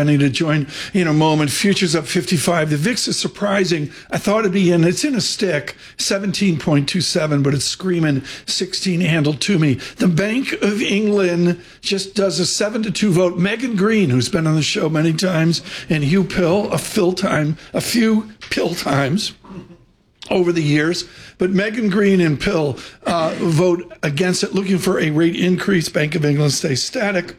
Benny to join in a moment. Futures up 55. The VIX is surprising. I thought it'd be in. It's in a stick, 17.27, but it's screaming 16 handle to me. The Bank of England just does a 7-2 vote. Megan Green, who's been on the show many times, and Hugh Pill, a few pill times over the years. But Megan Green and Pill vote against it, looking for a rate increase. Bank of England stays static.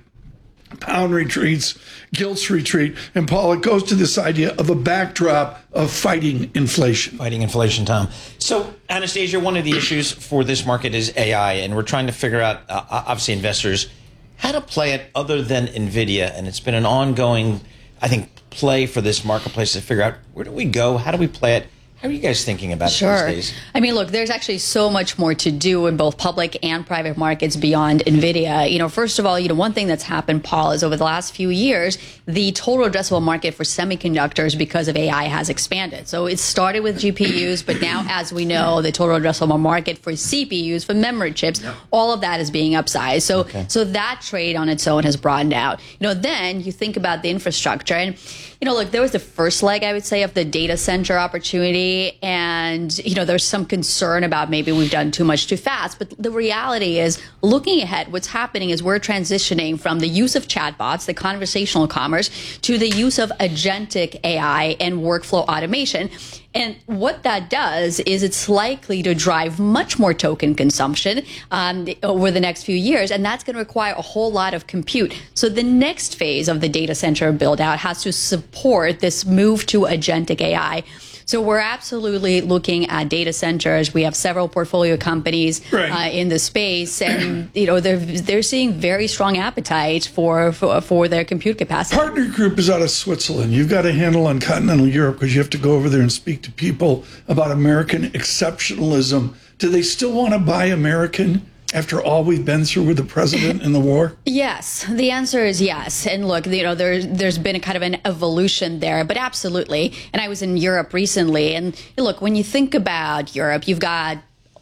Pound retreats, gilts retreat. And Paul, it goes to this idea of a backdrop of fighting inflation. Fighting inflation, Tom. So, Anastasia, one of the issues for this market is AI, and we're trying to figure out, obviously, investors, how to play it other than NVIDIA. And it's been an ongoing, I think, play for this marketplace to figure out where do we go, how do we play it. How are you guys thinking about it these days? I mean, look, there's actually so much more to do in both public and private markets beyond NVIDIA. First of all, one thing that's happened, Paul, is over the last few years, the total addressable market for semiconductors because of AI has expanded. So it started with GPUs, but now, as we know, the total addressable market for CPUs, for memory chips, all of that is being upsized. So that trade on its own has broadened out. Then you think about the infrastructure. And, look, there was the first leg, I would say, of the data center opportunity. And, there's some concern about maybe we've done too much too fast. But the reality is, looking ahead, what's happening is we're transitioning from the use of chatbots, the conversational commerce, to the use of agentic AI and workflow automation. And what that does is it's likely to drive much more token consumption over the next few years, and that's going to require a whole lot of compute. So the next phase of the data center build out has to support this move to agentic AI. So we're absolutely looking at data centers. We have several portfolio companies in the space, and they're seeing very strong appetite for their compute capacity. Partner Group is out of Switzerland. You've got a handle on continental Europe because you have to go over there and speak to people about American exceptionalism. Do they still want to buy American after all we've been through with the president and the war? Yes, the answer is yes. And look, there's been a kind of an evolution there, but absolutely. And I was in Europe recently, and look, when you think about Europe, you've got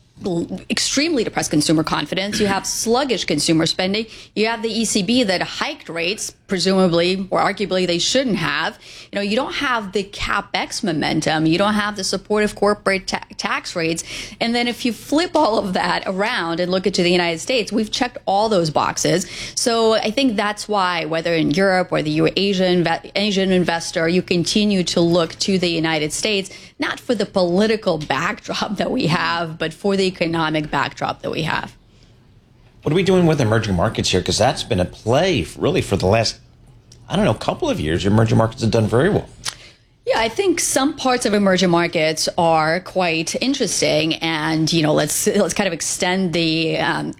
extremely depressed consumer confidence. You have sluggish consumer spending. You have the ECB that hiked rates, presumably or arguably they shouldn't have. You don't have the CapEx momentum. You don't have the supportive corporate tax rates. And then if you flip all of that around and look into the United States, we've checked all those boxes. So I think that's why, whether in Europe or the Asian investor, you continue to look to the United States, not for the political backdrop that we have, but for the economic backdrop that we have. What are we doing with emerging markets here? Because that's been a play really for the last, couple of years. Emerging markets have done very well. Yeah, I think some parts of emerging markets are quite interesting, and let's kind of extend the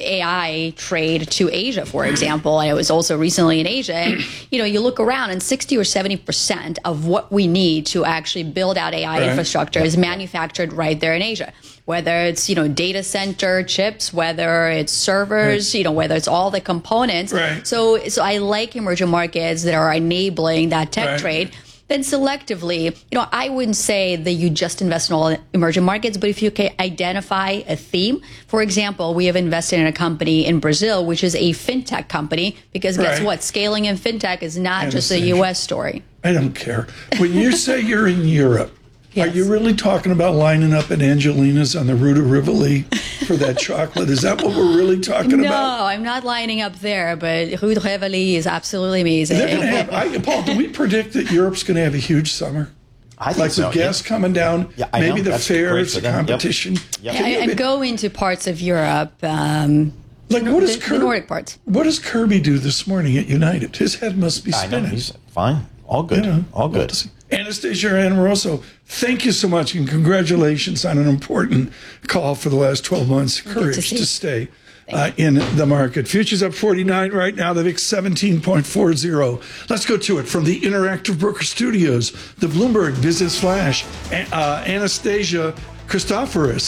AI trade to Asia, for example. I was also recently in Asia, and you look around, and 60 or 70% of what we need to actually build out AI infrastructure is manufactured right there in Asia. Whether it's data center chips, whether it's servers, whether it's all the components. So I like emerging markets that are enabling that tech trade. Then selectively, I wouldn't say that you just invest in all emerging markets, but if you can identify a theme, for example, we have invested in a company in Brazil, which is a fintech company, because guess what? Scaling in fintech is not just a U.S. story. I don't care. When you say you're in Europe, are you really talking about lining up at Angelina's on the Rue de Rivoli for that chocolate? Is that what we're really talking about? No, I'm not lining up there, but Rue de Rivoli is absolutely amazing. They're going to have, Paul, do we predict that Europe's going to have a huge summer? I think so. With gas coming down, maybe the fairs, the competition. I'm going to parts of Europe. What does the Nordic parts. What does Kirby do this morning at United? His head must be spinning. I know, he's fine. All good. All good. Anastasia Amoroso, thank you so much, and congratulations on an important call for the last 12 months. Courage to stay in the market. Futures up 49 right now, the VIX 17.40. Let's go to it from the Interactive Broker Studios, the Bloomberg Business Flash, Anastasia Christoforous.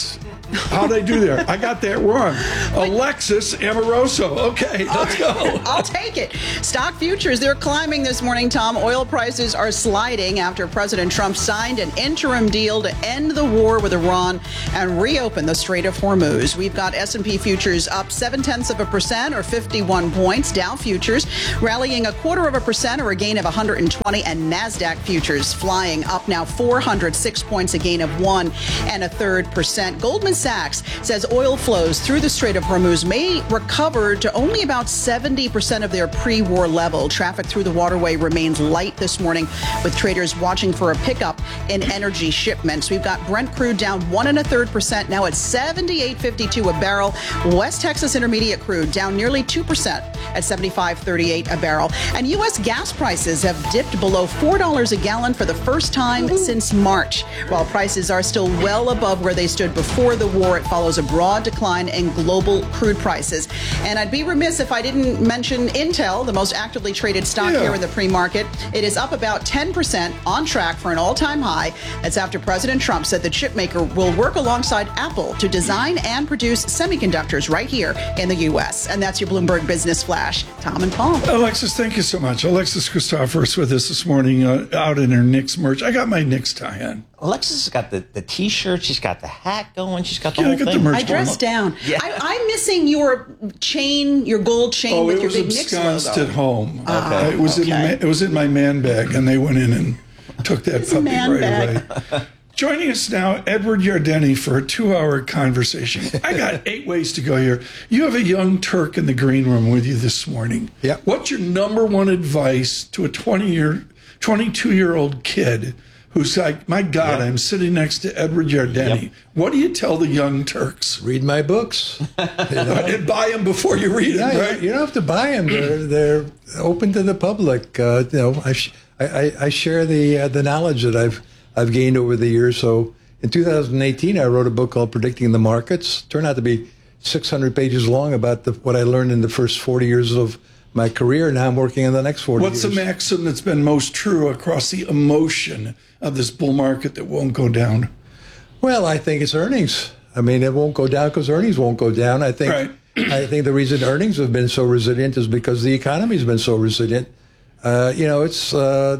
How'd I do there? I got that wrong. Alexis Amoroso. Okay, let's go. I'll take it. Stock futures, they're climbing this morning, Tom. Oil prices are sliding after President Trump signed an interim deal to end the war with Iran and reopen the Strait of Hormuz. We've got S&P futures up 0.7% or 51 points. Dow futures rallying 0.25% or a gain of 120, and NASDAQ futures flying up now 406 points, a gain of 1 1/3%. Goldman Sachs says oil flows through the Strait of Hormuz may recover to only about 70% of their pre-war level. Traffic through the waterway remains light this morning, with traders watching for a pickup in energy shipments. We've got Brent crude down 1 1/3%, now at $78.52 a barrel. West Texas Intermediate crude down nearly 2% at $75.38 a barrel. And U.S. gas prices have dipped below $4 a gallon for the first time since March. While prices are still well above where they stood before the war, it follows a broad decline in global crude prices. And I'd be remiss if I didn't mention Intel, the most actively traded stock here in the pre-market. It is up about 10%, on track for an all-time high. That's after President Trump said the chipmaker will work alongside Apple to design and produce semiconductors right here in the U.S. And that's your Bloomberg Business Flash. Tom and Paul. Alexis, thank you so much. Alexis Christoforous with us this morning out in her Knicks merch. I got my Knicks tie on. Alexis has got the T-shirt. She's got the hat going. She's got the Yeah, whole I got thing. the merch I dressed down. Yeah. I'm missing your chain, your gold chain with it your was big Knicks ensconced logo. at home. Okay. It was in my man bag, and they went in and took that It's a puppy man right bag. away. Joining us now, Edward Yardeni, for a 2-hour conversation. I got 8 ways to go here. You have a young Turk in the green room with you this morning. Yeah. What's your number one advice to a 22-year-old kid who's like, my God, I'm sitting next to Edward Yardeni. Yep. What do you tell the young Turks? Read my books. And buy them before you read them, right? You don't have to buy them. They're open to the public. I share the knowledge that I've gained over the years. So in 2018, I wrote a book called Predicting the Markets. Turned out to be 600 pages long about what I learned in the first 40 years of my career. Now I'm working on the next 40 What's years. the maxim that's been most true across the emotion of this bull market that won't go down? Well, I think it's earnings. I mean, it won't go down because earnings won't go down. I think the reason earnings have been so resilient is because the economy's been so resilient. It's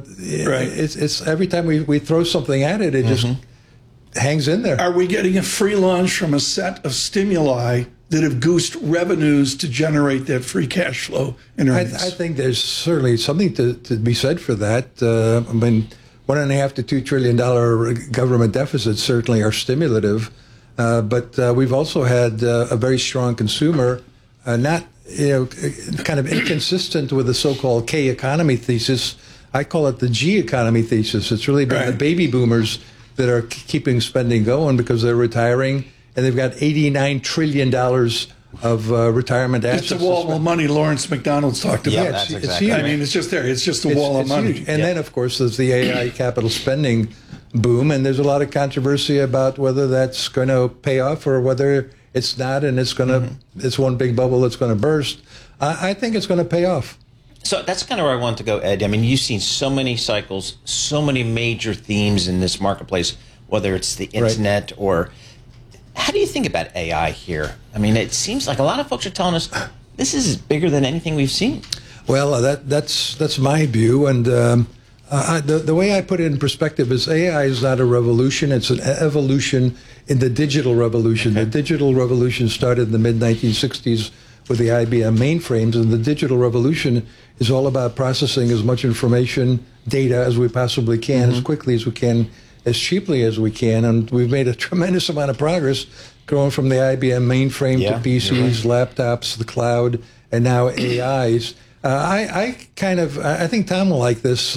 every time we throw something at it, it just hangs in there. Are we getting a free lunch from a set of stimuli that have goosed revenues to generate that free cash flow in earnings? I think there's certainly something to be said for that. I mean, $1.5 to $2 trillion government deficits certainly are stimulative, but we've also had a very strong consumer, not kind of inconsistent with the so-called K economy thesis. I call it the G economy thesis. It's really been the baby boomers that are keeping spending going because they're retiring, and they've got $89 trillion of retirement assets. It's a wall of money Lawrence McDonald's talked about. Yeah, that's it's exactly huge. I mean, it's just there. It's just a wall of money. Huge. And then, of course, there's the AI capital spending boom, and there's a lot of controversy about whether that's going to pay off or whether it's not, and it's going to it's one big bubble that's going to burst. I think it's going to pay off. So that's kind of where I want to go, Ed. I mean, you've seen so many cycles, so many major themes in this marketplace, whether it's the internet or... How do you think about AI here? I mean, it seems like a lot of folks are telling us this is bigger than anything we've seen. Well, that's my view, and the way I put it in perspective is AI is not a revolution; it's an evolution in the digital revolution. The digital revolution started in the mid-1960s with the IBM mainframes, and the digital revolution is all about processing as much information, data as we possibly can, as quickly as we can, as cheaply as we can, and we've made a tremendous amount of progress going from the IBM mainframe to PCs, laptops, the cloud, and now AIs. I think Tom will like this.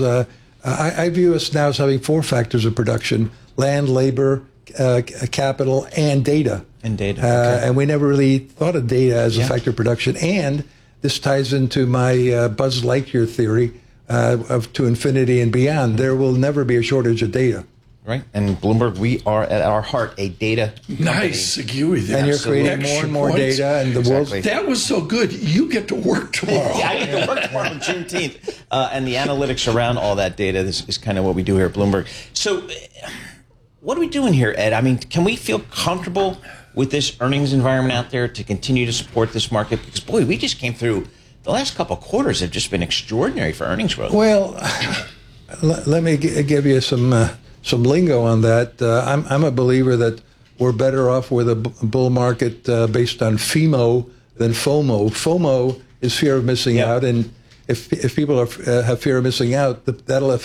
I view us now as having 4 factors of production: land, labor, capital, and data. And we never really thought of data as a factor of production. And this ties into my Buzz Lightyear theory of to infinity and beyond. There will never be a shortage of data. Right. And Bloomberg, we are at our heart a data company. Nice, Segui there. And you're creating more and more data, and the world's... That was so good. You get to work tomorrow. Yeah, I get to work tomorrow on Juneteenth. And the analytics around all that data is kind of what we do here at Bloomberg. So what are we doing here, Ed? I mean, can we feel comfortable with this earnings environment out there to continue to support this market? Because, boy, we just came through the last couple of quarters have just been extraordinary for earnings growth. Well, let me give you some lingo on that. I'm a believer that we're better off with a bull market based on FEMO than FOMO. FOMO is fear of missing out, and if people have fear of missing out, that'll